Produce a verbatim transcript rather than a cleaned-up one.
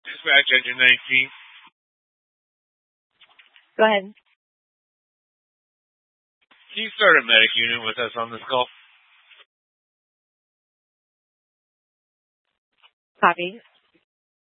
Dispatch engine nineteen. Go ahead. Can you start a medic unit with us on this call? Copy.